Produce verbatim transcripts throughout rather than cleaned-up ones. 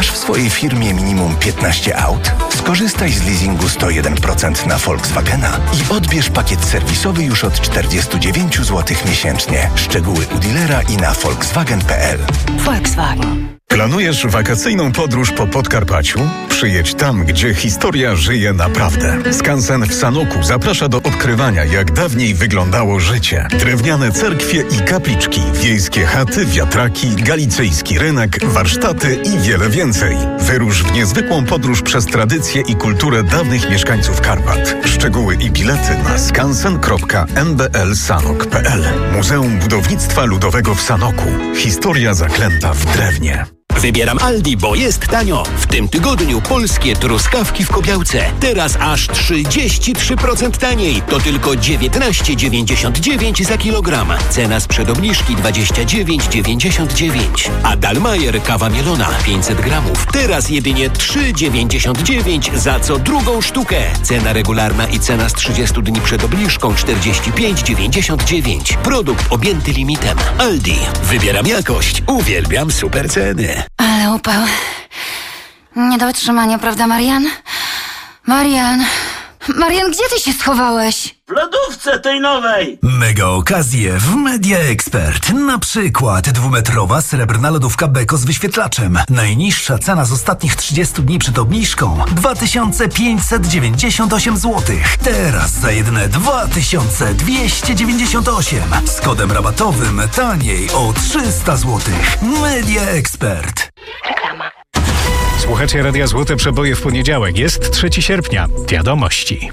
Masz w swojej firmie minimum piętnaście aut? Skorzystaj z leasingu sto jeden procent na Volkswagena i odbierz pakiet serwisowy już od czterdzieści dziewięć złotych miesięcznie. Szczegóły u dealera i na volkswagen kropka p l. Volkswagen. Planujesz wakacyjną podróż po Podkarpaciu? Przyjedź tam, gdzie historia żyje naprawdę. Skansen w Sanoku zaprasza do odkrywania, jak dawniej wyglądało życie. Drewniane cerkwie i kapliczki, wiejskie chaty, wiatraki, galicyjski rynek, warsztaty i wiele więcej. Wyrusz w niezwykłą podróż przez tradycję i kulturę dawnych mieszkańców Karpat. Szczegóły i bilety na skansen kropka m b l sanok kropka p l. Muzeum Budownictwa Ludowego w Sanoku. Historia zaklęta w drewnie. Wybieram Aldi, bo jest tanio. W tym tygodniu polskie truskawki w Kobiałce. Teraz aż trzydzieści trzy procent taniej. To tylko dziewiętnaście dziewięćdziesiąt dziewięć za kilogram. Cena sprzed obniżki dwadzieścia dziewięć dziewięćdziesiąt dziewięć. A Dalmajer kawa mielona pięćset gramów. Teraz jedynie trzy dziewięćdziesiąt dziewięć za co drugą sztukę. Cena regularna i cena z trzydziestu dni przed obniżką czterdzieści pięć dziewięćdziesiąt dziewięć. Produkt objęty limitem. Aldi. Wybieram jakość. Uwielbiam super ceny. Ale upał. Nie do wytrzymania, prawda, Marian? Marian! Marian, gdzie ty się schowałeś? W lodówce tej nowej! Mega okazje w Media Expert. Na przykład dwumetrowa srebrna lodówka Beko z wyświetlaczem. Najniższa cena z ostatnich trzydziestu dni przed obniżką dwa tysiące pięćset dziewięćdziesiąt osiem złotych. Teraz za jedyne dwa tysiące dwieście dziewięćdziesiąt osiem. Z kodem rabatowym taniej o trzysta złotych. Media Expert. Reklama. Słuchacie Radia Złote Przeboje w poniedziałek. Jest trzeciego sierpnia. Wiadomości.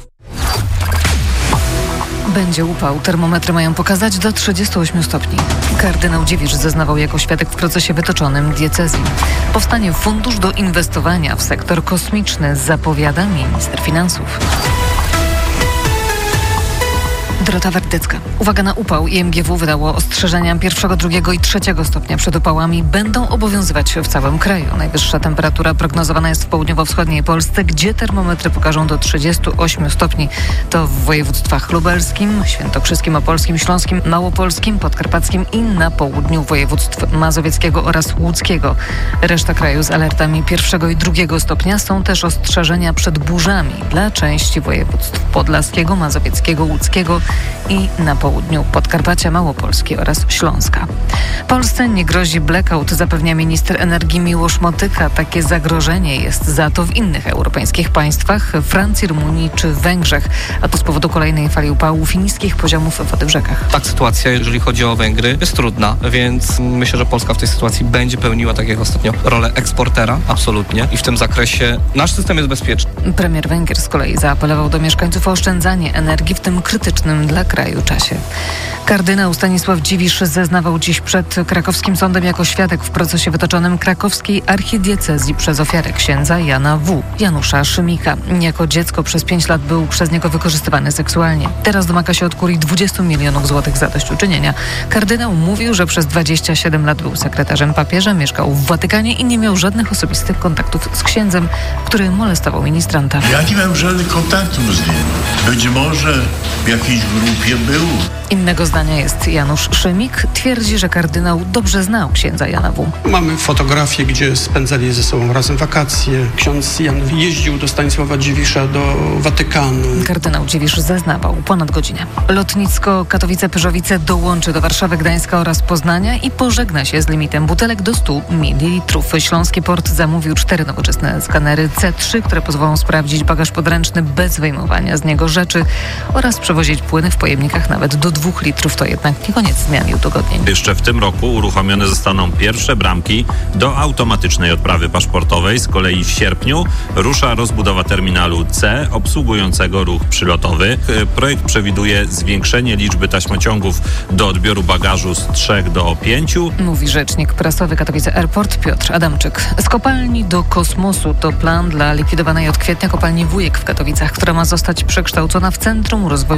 Będzie upał. Termometry mają pokazać do trzydziestu ośmiu stopni. Kardynał Dziwisz zeznawał jako świadek w procesie wytoczonym diecezji. Powstanie fundusz do inwestowania w sektor kosmiczny, zapowiada minister finansów. Dorota Wardecka. Uwaga na upał. I M G W wydało ostrzeżenia pierwszego, drugiego i trzeciego stopnia przed upałami. Będą obowiązywać w całym kraju. Najwyższa temperatura prognozowana jest w południowo-wschodniej Polsce, gdzie termometry pokażą do trzydziestu ośmiu stopni. To w województwach lubelskim, świętokrzyskim, opolskim, śląskim, małopolskim, podkarpackim i na południu województw mazowieckiego oraz łódzkiego. Reszta kraju z alertami pierwszego i drugiego stopnia. Są też ostrzeżenia przed burzami dla części województw podlaskiego, mazowieckiego, łódzkiego i na południu Podkarpacia, Małopolski oraz Śląska. Polsce nie grozi blackout, zapewnia minister energii Miłosz Motyka. Takie zagrożenie jest za to w innych europejskich państwach, Francji, Rumunii czy Węgrzech, a to z powodu kolejnej fali upałów i niskich poziomów wody w rzekach. Tak, sytuacja, jeżeli chodzi o Węgry, jest trudna, więc myślę, że Polska w tej sytuacji będzie pełniła, tak jak ostatnio, rolę eksportera, absolutnie, i w tym zakresie nasz system jest bezpieczny. Premier Węgier z kolei zaapelował do mieszkańców o oszczędzanie energii w tym krytycznym dla kraju czasie. Kardynał Stanisław Dziwisz zeznawał dziś przed krakowskim sądem jako świadek w procesie wytoczonym krakowskiej archidiecezji przez ofiarę księdza Jana W., Janusza Szymika. Jako dziecko przez pięć lat był przez niego wykorzystywany seksualnie. Teraz domaga się od kurii dwudziestu milionów złotych zadośćuczynienia. Kardynał mówił, że przez dwadzieścia siedem lat był sekretarzem papieża, mieszkał w Watykanie i nie miał żadnych osobistych kontaktów z księdzem, który molestował ministranta. Ja nie miałem żadnych kontaktów z nim. Być może w jakiejś grupie był. Innego zdania jest Janusz Szymik. Twierdzi, że kardynał dobrze znał księdza Jana W. Mamy fotografię, gdzie spędzali ze sobą razem wakacje. Ksiądz Jan jeździł do Stanisława Dziwisza do Watykanu. Kardynał Dziwisz zeznawał ponad godzinę. Lotnisko Katowice-Pyrzowice dołączy do Warszawy, Gdańska oraz Poznania i pożegna się z limitem butelek do stu mililitrów. Śląski Port zamówił cztery nowoczesne skanery C trzy, które pozwolą sprawdzić bagaż podręczny bez wyjmowania z niego rzeczy oraz przewozić płyny w pojemnikach nawet do dwóch litrów. To jednak nie koniec zmian i udogodnień. Jeszcze w tym roku uruchomione zostaną pierwsze bramki do automatycznej odprawy paszportowej. Z kolei w sierpniu rusza rozbudowa terminalu C obsługującego ruch przylotowy. Projekt przewiduje zwiększenie liczby taśmociągów do odbioru bagażu z trzech do pięciu. Mówi rzecznik prasowy Katowice Airport Piotr Adamczyk. Z kopalni do kosmosu to plan dla likwidowanej od kwietnia kopalni Wujek w Katowicach, która ma zostać przekształcona w Centrum Rozwoju Technologii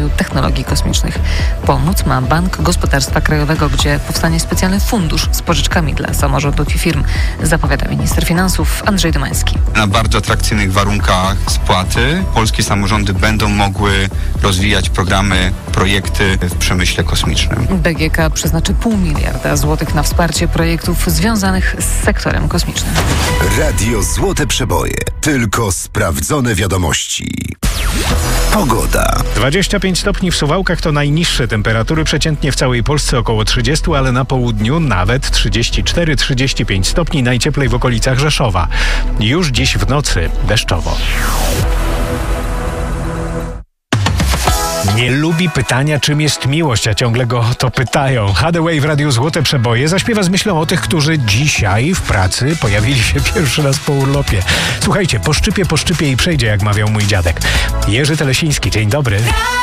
Technologii Kosmicznych. Pomóc ma Bank Gospodarstwa Krajowego, gdzie powstanie specjalny fundusz z pożyczkami dla samorządów i firm, zapowiada minister finansów Andrzej Domański. Na bardzo atrakcyjnych warunkach spłaty polskie samorządy będą mogły rozwijać programy, projekty w przemyśle kosmicznym. B G K przeznaczy pół miliarda złotych na wsparcie projektów związanych z sektorem kosmicznym. Radio Złote Przeboje. Tylko sprawdzone wiadomości. Pogoda. dwadzieścia pięć stopni w Suwałkach to najniższe temperatury, przeciętnie w całej Polsce około trzydzieści, ale na południu nawet trzydzieści cztery trzydzieści pięć stopni, najcieplej w okolicach Rzeszowa. Już dziś w nocy deszczowo. Nie lubi pytania, czym jest miłość, a ciągle go to pytają. Hathaway w Radiu Złote Przeboje zaśpiewa z myślą o tych, którzy dzisiaj w pracy pojawili się pierwszy raz po urlopie. Słuchajcie, po szczypie, po szczypie i przejdzie, jak mawiał mój dziadek. Jerzy Telesiński, dzień dobry.